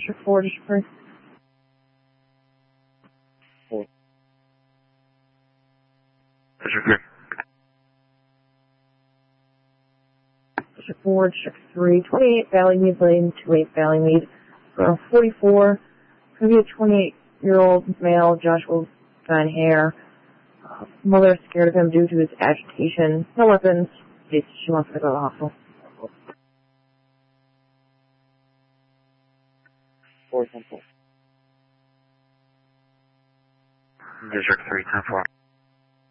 District 4, District 3. 4. District 3. District 4, District 3, 28 Valley Mead Lane, 28 Valley Mead. 44, going to be a 28-year-old male, Joshua Van Hair. Mother scared of him due to his agitation. No weapons. She wants to go to the hospital. 4, 10, 4. District 3, 10-4.